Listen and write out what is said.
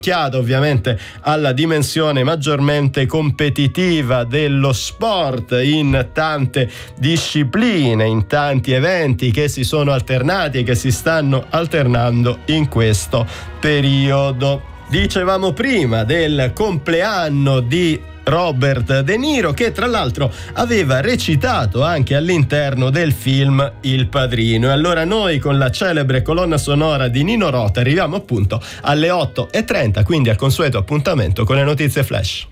ovviamente alla dimensione maggiormente competitiva dello sport in tante discipline, in tanti eventi che si sono alternati e che si stanno alternando in questo periodo. Dicevamo prima del compleanno di Robert De Niro, che tra l'altro aveva recitato anche all'interno del film Il Padrino. E allora noi, con la celebre colonna sonora di Nino Rota, arriviamo appunto alle 8:30, quindi al consueto appuntamento con le notizie flash.